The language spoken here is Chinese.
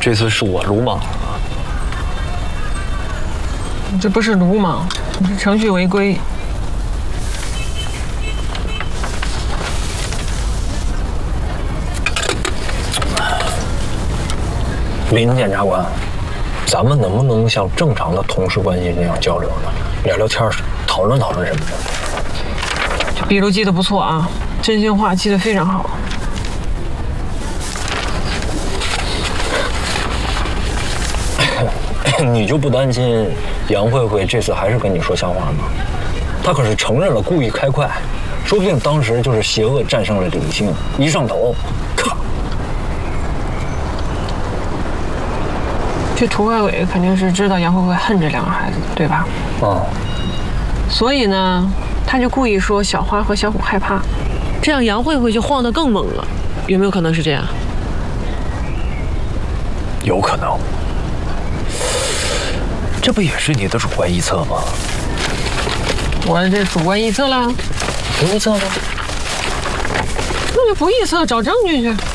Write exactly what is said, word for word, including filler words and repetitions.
这次是我鲁莽了。 你这不是鲁莽，你是程序违规。 林检察官，咱们能不能像正常的同事关系那样交流呢？聊聊天，讨论讨论什么的。 这笔录记得不错啊，真心话记得非常好。 你就不担心杨慧慧这次还是跟你说瞎话吗？她可是承认了故意开快，说不定当时就是邪恶战胜了理性，一上头，咔。 这涂外伟肯定是知道杨慧慧恨这两个孩子的，对吧？ 嗯。 所以呢，他就故意说小花和小虎害怕，这样杨慧慧就晃得更猛了。有没有可能是这样？ 有可能。这不也是你的主观臆测吗？ 我这主观臆测了， 不臆测吗？ 那就不臆测，找证据去。